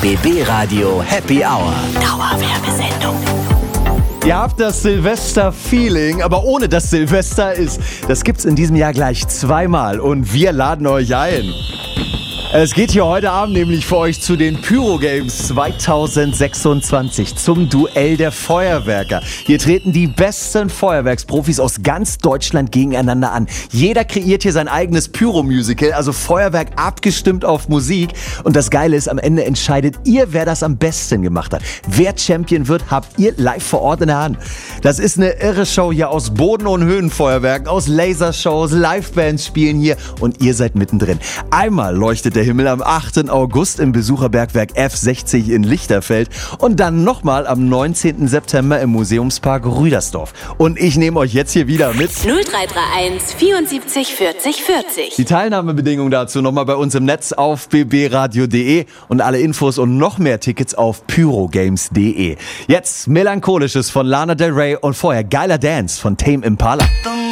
BB Radio Happy Hour. Dauerwerbesendung. Ihr habt das Silvester-Feeling, aber ohne dass Silvester ist. Das gibt's in diesem Jahr gleich zweimal und wir laden euch ein. Es geht hier heute Abend nämlich für euch zu den Pyro Games 2026, zum Duell der Feuerwerker. Hier treten die besten Feuerwerksprofis aus ganz Deutschland gegeneinander an. Jeder kreiert hier sein eigenes Pyro-Musical, also Feuerwerk abgestimmt auf Musik. Und das Geile ist, am Ende entscheidet ihr, wer das am besten gemacht hat. Wer Champion wird, habt ihr live vor Ort in der Hand. Das ist eine irre Show hier aus Boden- und Höhenfeuerwerken, aus Lasershows, Livebands spielen hier und ihr seid mittendrin. Einmal leuchtet der Himmel am 8. August im Besucherbergwerk F60 in Lichterfeld und dann nochmal am 19. September im Museumspark Rüdersdorf. Und ich nehme euch jetzt hier wieder mit 0331 74 40 40. Die Teilnahmebedingungen dazu nochmal bei uns im Netz auf bbradio.de und alle Infos und noch mehr Tickets auf pyrogames.de. Jetzt Melancholisches von Lana Del Rey und vorher Geiler Dance von Tame Impala.